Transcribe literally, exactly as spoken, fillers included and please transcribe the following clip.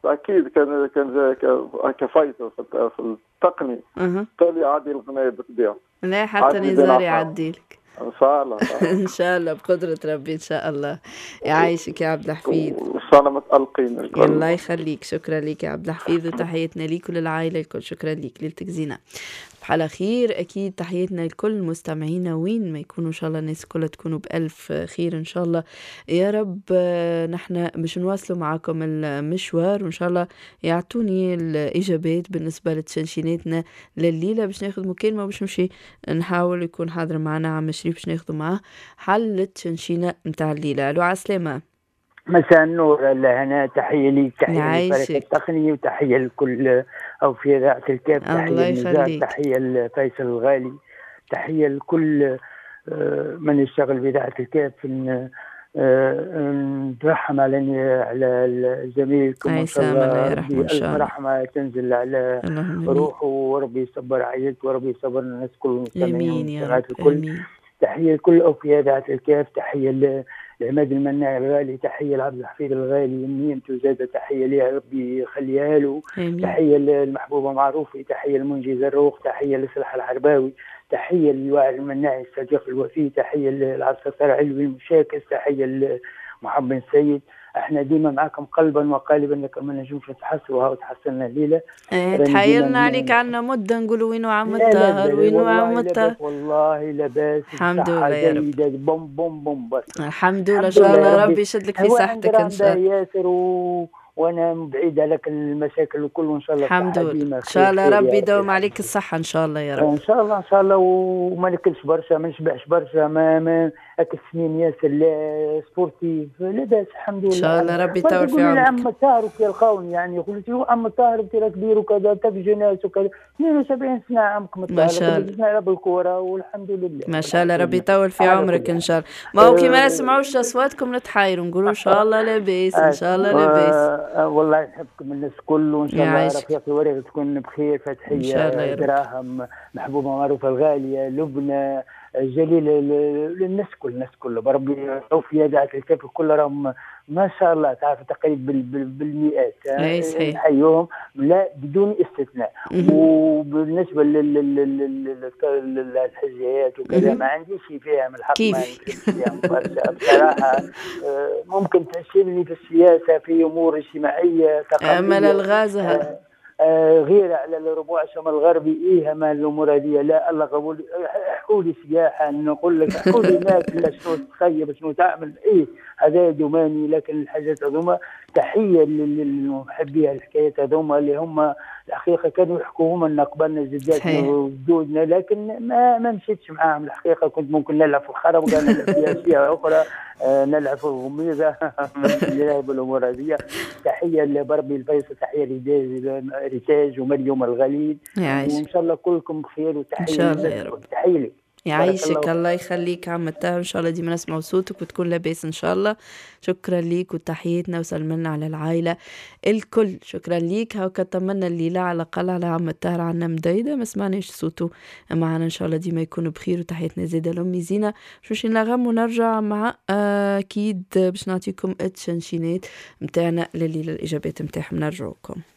اكيد كان كان جا كفايته في في التقني. اها تالي عادي الغنايه بتبيع لا حتى نزار يعديلك ان شاء الله. ان شاء الله بقدرة ربي ان شاء الله. يعيشك يا عبد الحفيظ. ان شاء الله متألقين الكل. الله يخليك. شكرا لك يا عبد الحفيظ وتحياتنا ليك وللعائلة الكل. شكرا لك. ليلتك زينة بحال خير. أكيد تحياتنا لكل مستمعينا وين ما يكونوا إن شاء الله الناس كلها تكونوا بألف خير إن شاء الله يا رب. نحن باش نواصلوا معكم المشوار وإن شاء الله يعطوني الإجابات بالنسبة لتشنشيناتنا لليلة. باش ناخذ مكالمة باش نمشي نحاول يكون حاضر معنا عم شريف باش ناخذ معاه حل التشنشينة متاع الليلة. ألو عسلامة. مساء النور. هنا تحية لي، تحية نعيشك. لفريق التقني وتحية لكل أو في إذاعة الكاف، تحية الله للنزار، يخليك. تحية لفيصل الغالي، تحية لكل آه، من يشتغل في إذاعة الكاف. إن آه، نترحم على على زميلكم أي وإن شاء سام الله الله يرحمه إن شاء بألف الله. رحمة تنزل على اللهم آمين. روحه، وربي يصبر عائلته، وربي يصبر الناس كل المستمعين آمين يا والمستمعات رب الكل. آمين. تحية لكل أوفياء إذاعة الكاف، تحية لعماد المناع الغالي، تحية لعبد الحفيظ الغالي نيمته زادة، تحية ليه ربي يخليها له. آمين. تحية للمحبوبة معروفي، تحية لمنجي زروق، تحية لصلاح العرباوي، تحية للواعر المناعي الصديق الوفي، تحية للعسكر علوي المشاكس، تحية لمحمد السيد. احنا ديما معكم قلبا وقالبا، لكن ما نجمش نتحسروا وتحسنا الليله. ايه تحايلنا عليك عنا مدة نقولوا وينو عم لا لا الطاهر لا وينو والله عم لاباس، الطاهر. والله لاباس، الحمد الصحة لله يا رب. جيدة، بوم بوم بوم بس. الحمد لله. ان الحمد شاء لله الله ربي. ربي يشد لك في هو صحتك ان عنده شاء الله. ياسر و... وانا بعيد عليك المشاكل وكله، ان شاء الله الحمد الصحة لله. ديما ان خير شاء الله خير ربي يا رب. يدوم عليك الصحة ان شاء الله يا رب. ان شاء الله ان شاء الله. وما ناكلش برشا، ما نشبعش برشا، ما ما اكل سنين ياسر، لا سبورتيف، لاباس الحمد لله. ان شاء الله ربي يطول في يقول لي عمرك. عم الطاهر يلقاوني، يعني يقول لي عم الطاهر بتي كبير وكذا، تك جناس وكذا. اثنين وسبعين سنة عمكم الطاهر، ما شاء الله. نلعب الكورة والحمد لله. ما شاء الله ربي يطول في عمرك ان شاء الله. ما هو كيما نسمعوش اصواتكم نتحايروا نقولوا ان شاء الله لاباس ان شاء الله لاباس. آه والله يحبكم الناس كل، وان شاء الله رفيقي وريغ تكون بخير. فتحية دراهم، محبوبة معروفة الغالية، لبنى، جليل، للناس كل الناس كله بربي توفي إذاعة الكاف كل راهم ما شاء الله تعرف تقريبا بالمئات. نحييهم لا بدون استثناء. وبالنسبة للحجيات وكذا ما عنديش فيها من الحق، ما فيها برشا بصراحة. ممكن تأثيرني في السياسة، في أمور اجتماعية ثقافية، أمل الغازها آه غير على الربوع الشمال الغربي. ايه ما الامور هذه لا الله قبول. احكوا لي سياحه، نقول لك احكوا لي ماكله شنو تخيب شنو تعمل، ايه هذا دوماني. لكن الحاجات هذوما تحيه للمحبين الحكايات هذوما اللي هم الحقيقه كانوا يحكوا هم ان قبلنا جداتنا وجدودنا، لكن ما ما مشيتش معاهم الحقيقه. كنت ممكن نلعب في الخرب وكان نلعب في اشياء اخرى، آه نلعب في الغميزه نلعب الامور هذه. تحيه لبربي الفيصل، تحيه ريتاج ومريم الغليل، وان شاء الله كلكم بخير. وتحيه ان شاء الله يا رب. تحيه لك. يعيشك الله, الله يخليك عم الطاهر. ان شاء الله ديما نسمعوا صوتك وتكون لاباس ان شاء الله. شكرا ليك وتحياتنا وسلمنا على العائله الكل. شكرا ليك. هاو كطمنا الليله على الاقل على عم الطاهر عنا مديده ما سمعناش صوته معنا. ان شاء الله ديما يكونوا بخير. وتحياتنا زاده لامي زينه. شوشي نغم ونرجع مع اكيد باش نعطيكم التشنشينات نتاعنا لليله، الاجابات نتاعهم نرجعوكم.